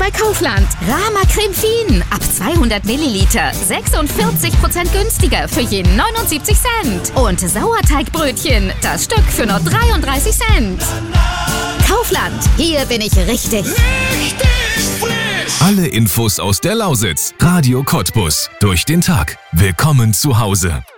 bei Kaufland. Rama Creme Fien ab 200 Milliliter. 46% günstiger für je 79 Cent. Und Sauerteigbrötchen, das Stück für nur 33 Cent. Kaufland, hier bin ich richtig. Alle Infos aus der Lausitz. Radio Cottbus. Durch den Tag. Willkommen zu Hause.